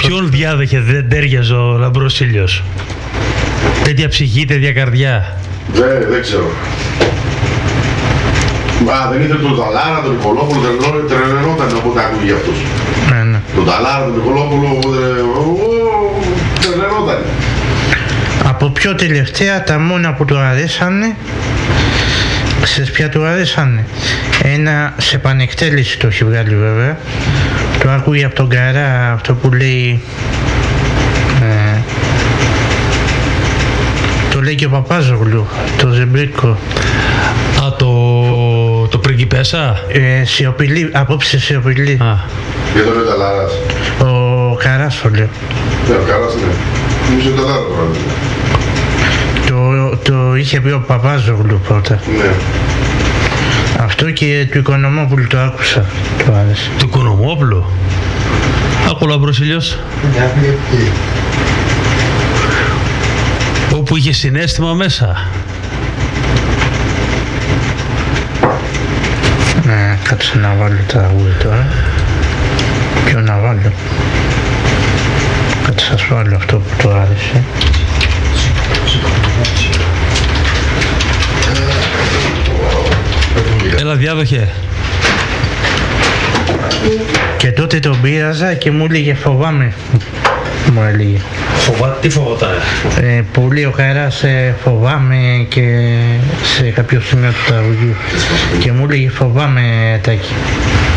Ποιον διάδεχε δεν τέριαζε ο Λαμπρός Ήλιος? Τέτοια ψυχή, τέτοια καρδιά. Δεν ξέρω. Δεν ήθελε τον Ταλάρα, τον Νικολόπουλο, τρελαινόταν όποτε ακούγε για αυτούς. Ναι. Τον Ταλάρα, τον Νικολόπουλο, τρελαινόταν. Από πιο τελευταία τα μόνα που του αρέσανε, ξέρεις ποια του αρέσανε? Ένα σε πανεκτέλεση το έχει βγάλει βέβαια. Το άκουγε από τον Καρά αυτό που λέει, το λέει και ο Παπάζογλου, το Ζεμπρίκο. Το πριγκιπέσα. Σιωπηλή, απόψε σιωπηλή. Για τον Ταλάρας. Ο Καράς το λέω. Ναι, ο Καράς ναι. Νομίζω ο Ταλάρα τώρα. Το είχε πει ο Παπάζογλου πρώτα. Ναι. Αυτό και του Οικονομόπουλου το άκουσα. Το άρεσε. Του Οικονομόπουλου. Άκου Λαμπρός Ήλιος. Όπου είχε συναίσθημα μέσα. Ναι, κάτσε να βάλω τα τραγούδι τώρα. Ποιο να βάλω? Κάτσε σας βάλω αυτό που το άρεσε. Έλα διάδοχε. Και τότε τον πείραζα και μου έλεγε φοβάμαι. Μου έλεγε. Τι φοβόταν? Πολύ ο Καράς φοβάμαι και σε κάποιο σημείο του τραγουδιού. Και μου έλεγε φοβάμαι Τάκη.